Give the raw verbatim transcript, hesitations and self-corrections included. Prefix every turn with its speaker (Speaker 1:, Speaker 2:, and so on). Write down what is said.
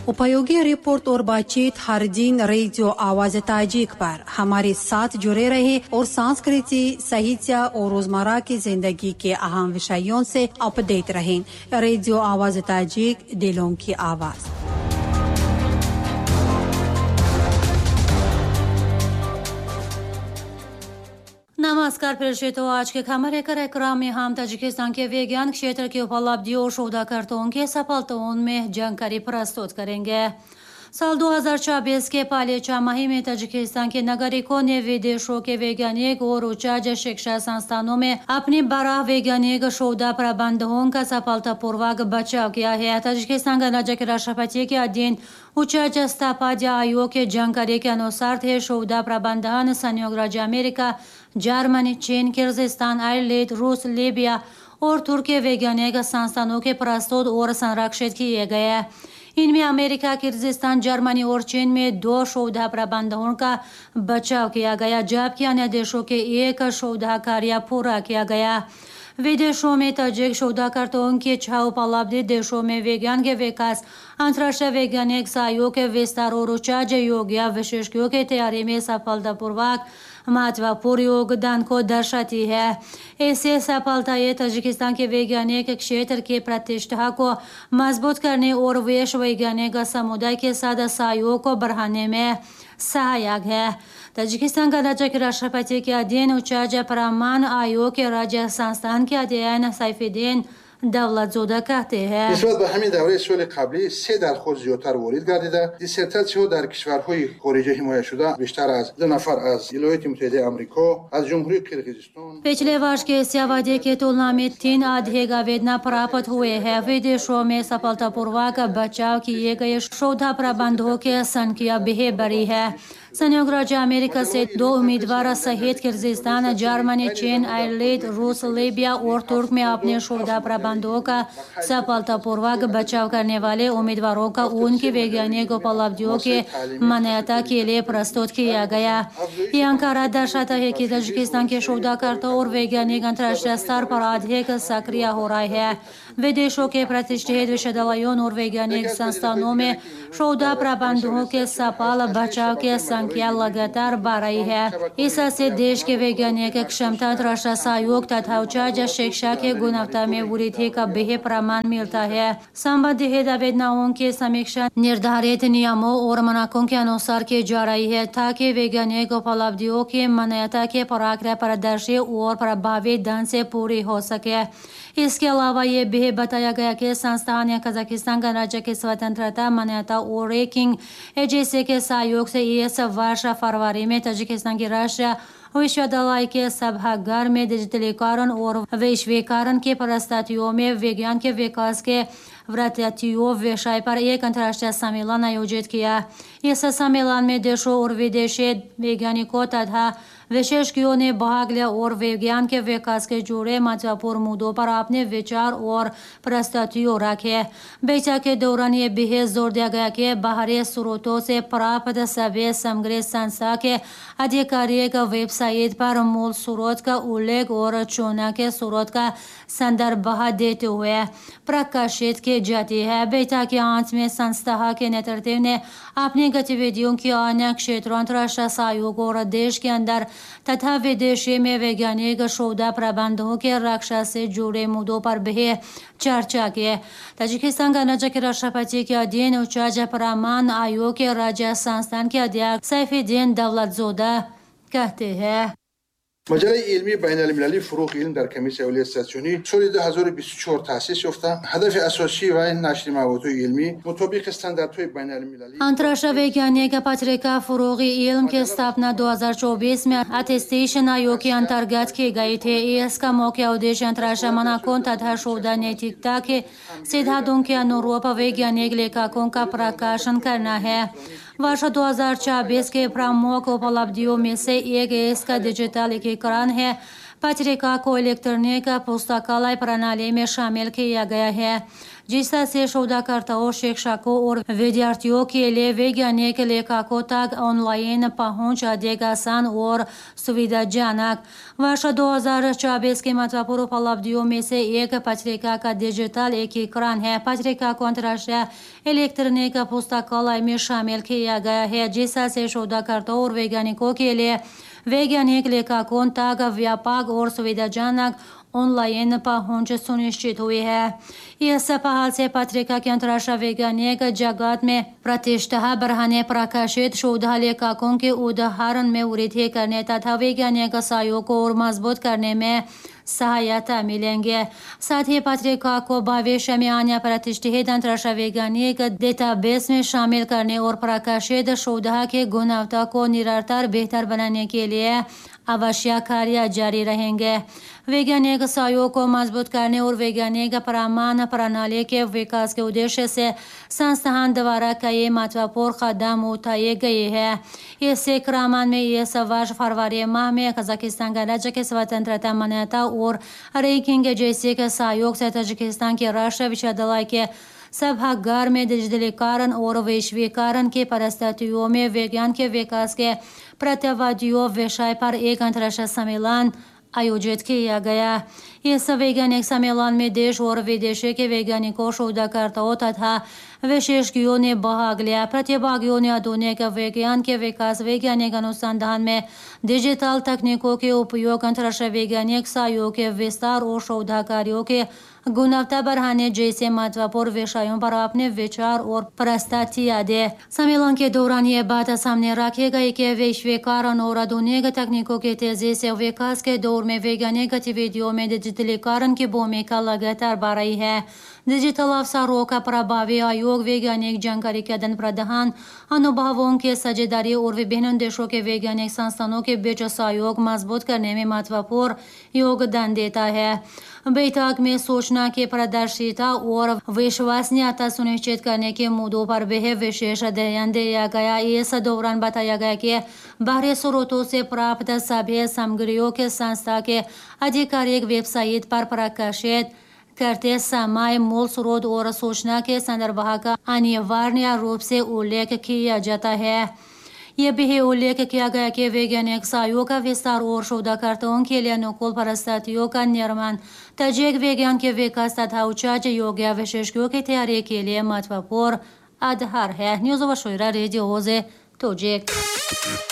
Speaker 1: उपयोगी रिपोर्ट और बातचीत हर दिन रेडियो आवाज ताजिक पर हमारे साथ जुड़े रहे और संस्कृति, साहित्य और रोजमर्रा की जिंदगी के अहम विषयों से अपडेट रहें। रेडियो आवाज ताजिक, दिलों की आवाज।
Speaker 2: नमस्कार प्रेक्षितों, आज के खबर कार्यक्रम में हम ताजिकिस्तान के विज्ञान क्षेत्र की उपलब्धियों और शोधकर्ताओं के सफलताओं में जानकारी प्रस्तुत करेंगे। साल दो हज़ार चौबीस के पहले छमाही में ताजिकिस्तान के नागरिकों ने विदेशों के वैज्ञानिक और उच्च शिक्षा संस्थानों में अपने बड़ा वैज्ञानिक शोध प्रबंधों का सफलतापूर्वक बचाव किया है। ताजिकिस्तान गणराज्य के राष्ट्रपति के अधीन उच्च स्थापत्य आयोग की जानकारी के अनुसार थे शोध प्रबंधन संयुक्त राज्य अमेरिका, जर्मनी, चीन, किर्गिस्तान, आयरलैंड, रूस, लीबिया और तुर्की वैज्ञानिक संस्थानों के प्रस्तुत और संरक्षित किए गए। इनमें अमेरिका, किर्गिस्तान, जर्मनी और चीन में दो शोध प्रबंधों का बचाव किया गया, जबकि अन्य देशों के एक शोध कार्य पूरा किया गया। विदेशों में ताजिक शोधकर्ताओं की छह उपलब्धि देशों में विज्ञान के विकास, अंतर्राष्ट्रीय वैज्ञानिक सहयोग के विस्तार और उच्च योग्य विशेषज्ञों की तैयारी में सफलतापूर्वक महत्वपूर्ण योगदान को दर्शाती है। ऐसे सफलताएं ताजिकिस्तान के वैज्ञानिक क्षेत्र की प्रतिष्ठा को मजबूत करने और वैश्विक वैज्ञानिक समुदाय के साथ सहयोग को बढ़ाने में सहायक है। ताजिकिस्तान गणराज्य के राष्ट्रपति के अधीन उच्च प्रमाण आयोग के राज्य संस्थान के अध्ययन सैफुद्दीन दौलतज़ोदा कहते हैं
Speaker 3: نسبت به همین دوره سال قبلی سه درخواست زیادتر وارد گردیده. دیسرتاسی‌ها در کشورهای خارجی حمایت شده بیشتر از دو نفر از ایالات متحده آمریکا، از جمهوری किर्गिस्तान।
Speaker 2: पिछले वर्ष के इस अवधि की तुलना में तीन अधिक आवेदन प्राप्त हुए हैं। विदेशों में सफलतापूर्वक बचाव किए गए शोध प्रबंधों की संख्या बेहद बड़ी है। संयुक्त राज्य अमेरिका से दो उम्मीदवार सहित किर्गिस्तान, जर्मनी, चीन, आयरलैंड, रूस, लीबिया और तुर्क में अपने शोध प्रबंधों का सफलतापूर्वक बचाव करने वाले उम्मीदवारों का उनकी वैज्ञानिक उपलब्धियों की मान्यता के लिए प्रस्तुत किया गया। यह आंकड़ा दर्शाता है कि ताजिकिस्तान के शोधकर्ता और वैज्ञानिक अंतर्राष्ट्रीय स्तर पर अधिक सक्रिय हो रहे हैं। विदेशों के प्रतिष्ठित विश्वविद्यालयों और वैज्ञानिक संस्थानों में शोध प्रबंधों के सफल बचाव की संख्या लगातार बढ़ रही है। इससे देश के वैज्ञानिक क्षमता, अंतर्राष्ट्रीय सहयोग तथा उच्च शिक्षा की गुणवत्ता में वृद्धि का बेहद प्रमाण मिलता है। संबंधित आवेदनों की समीक्षा निर्धारित नियमों और मानकों के अनुसार की जा रही है ताकि वैज्ञानिक उपलब्धियों की मान्यता की प्रक्रिया पारदर्शी और प्रभावी ढंग से पूरी हो सके। इसके अलावा ये भी बताया गया कि संस्थान या कजाकिस्तान गणराज्य की स्वतंत्रता मान्यता और रैंकिंग एजेंसी के सहयोग से इस वर्ष फरवरी में ताजिकिस्तान की राष्ट्रीय विश्वविद्यालय के सभागार में डिजिटलीकरण और वैश्वीकरण की परिस्थितियों में विज्ञान के विकास के वृत्तियों विषय पर एक अंतर्राष्ट्रीय सम्मेलन आयोजित किया। इस सम्मेलन में देशों और विदेशी वैज्ञानिकों तथा विशेषज्ञों ने भाग लिया और विज्ञान के विकास के जुड़े महत्वपूर्ण मुद्दों पर अपने विचार और प्रस्तुतियां रखे। बैठक के दौरान ये भी जोर दिया गया कि बाहरी स्रोतों से प्राप्त सभी सामग्री संस्था के आधिकारिक वेबसाइट पर मूल स्रोत का उल्लेख और चुना के स्रोत का संदर्भ देते हुए प्रकाशित की जाती है। बैठक के अंत में संस्था के नेतृत्व ने अपनी गतिविधियों की अन्य क्षेत्रों, अंतर्राष्ट्रीय सहयोग और देश के अंदर तथा विदेशी में वैज्ञानिक शोध प्रबंधों की रक्षा से जुड़े मुद्दों पर भी चर्चा की। ताजिकिस्तान गणराज्य के राष्ट्रपति के अधीन उच्च प्रमाण आयोग के राज्य संस्थान के अध्यक्ष सैफुद्दीन दौलतज़ोदा कहते हैं
Speaker 3: مجله علمی بین المللی فروغ علم در کمیسیون اولیه استاسیونی سال دو هزار و بیست و چهار تأسیس یافته. هدف اساسی و نشر مواد علمی مطابق استانداردهای بین المللی
Speaker 2: अंतर्राष्ट्रीय वैज्ञानिक पत्रिका फरोग इल्म की स्थापना दो हज़ार चौबीस में अटेस्टेशन आयोग के अंतर्गत की गई थी। इसका मुख्य उद्देश्य अंतर्राष्ट्रीय मानकों तथा शोध नैतिकता के सिद्धांतों के अनुरूप वैज्ञानिक लेखकों का प्रकाशन करना है। वर्ष दो हज़ार चौबीस के प्रमुख उपलब्धियों में से एक इसका डिजिटलीकरण है। पत्रिका को इलेक्ट्रॉनिक पुस्तकालय प्रणाली में शामिल किया गया है जिससे से शोधकर्ताओं, शिक्षकों और विद्यार्थियों के लिए वैज्ञानिक लेखकों तक ऑनलाइन पहुंच अधिक आसान और सुविधाजनक। वर्ष दो हजार चौबीस की महत्वपूर्ण उपलब्धियों में से एक पत्रिका का डिजिटल एकीकरण है। पत्रिका को अंतर्राष्ट्रीय इलेक्ट्रॉनिक पुस्तकालय में शामिल किया गया है, जिससे शोधकर्ताओं और वैज्ञानिकों के लिए वैज्ञानिक लेखकों तक व्यापक और सुविधाजनक ऑनलाइन पहुंच सुनिश्चित हुई है। इस पहल से पत्रिका के अंतर्राष्ट्रीय वैज्ञानिक जगत में प्रतिष्ठा बढ़ाने, प्रकाशित शोध लेखकों के उदाहरण में वृद्धि करने तथा वैज्ञानिक सहयोग को और मजबूत करने में सहायता मिलेंगे। साथ ही पत्रिका को भविष्य में अन्य प्रतिष्ठित अंतर्राष्ट्रीय वैज्ञानिक डेटाबेस में शामिल करने और प्रकाशित शोध की गुणवत्ता को निरंतर बेहतर बनाने के लिए आवश्यक कार्य जारी रहेंगे। वैज्ञानिक सहयोग को मजबूत करने और वैज्ञानिक प्रमाण प्रणाली के विकास के उद्देश्य से संस्थान द्वारा कई महत्वपूर्ण कदम उठाए गए हैं। इसी क्रम में इस वर्ष फरवरी माह में कजाकिस्तान गणराज्य के स्वतंत्रता मान्यता और रैंकिंग जैसे के सहयोग से तजाकिस्तान के राष्ट्रीय विश्वविद्यालय के सभागार में डिजिटलीकरण और वैश्वीकरण की परिस्थितियों में विज्ञान के विकास के प्रतिवादियों विषय पर एक अंतर्राष्ट्रीय सम्मेलन आयोजित किया गया। इस वैज्ञानिक सम्मेलन में देश और विदेश के वैज्ञानिकों, शोधकर्ताओं तथा विशेषज्ञों ने भाग लिया। प्रतिभागियों ने आधुनिक विज्ञान के विकास, वैज्ञानिक अनुसंधान में डिजिटल तकनीकों के उपयोग, अंतर्राष्ट्रीय वैज्ञानिक सहयोग के विस्तार और शोध कार्यों के गुणवत्ता बढ़ाने जैसे महत्वपूर्ण विषयों पर अपने विचार और प्रस्तुतियां दी। सम्मेलन के दौरान ये बात सामने रखी गई कि वैश्वीकरण और आधुनिक तकनीकों के तेजी से विकास के दौर में वैज्ञानिक गतिविधियों में डिजिटलीकरण की भूमिका लगातार बढ़ रही है। डिजिटल अवसरों का प्रभावी आयोग वैज्ञानिक जानकारी के आदान प्रदान, अनुभवों की साझेदारी और विभिन्न देशों के वैज्ञानिक संस्थानों के बीच सहयोग मजबूत करने में महत्वपूर्ण योगदान देता है। बैठक में सूचना की पारदर्शिता और विश्वसनीयता सुनिश्चित करने के मुद्दों पर भी विशेष ध्यान दिया गया। इस दौरान बताया गया कि बाहरी स्रोतों से प्राप्त सभी सामग्रियों के संस्था के आधिकारिक वेबसाइट पर प्रकाशित करते समय मूल स्रोत और सूचना के संदर्भ का अनिवार्य रूप से उल्लेख किया जाता है। यह भी उल्लेख किया गया कि वैज्ञानिक सहयोग का विस्तार और शोधकर्ताओं के लिए अनुकूल परिस्थितियों का निर्माण तर्जीह विज्ञान के विकास तथा उच्च योग्य विशेषज्ञों की तैयारी के लिए महत्वपूर्ण आधार है। News वशोरा radio होजे तोजेक।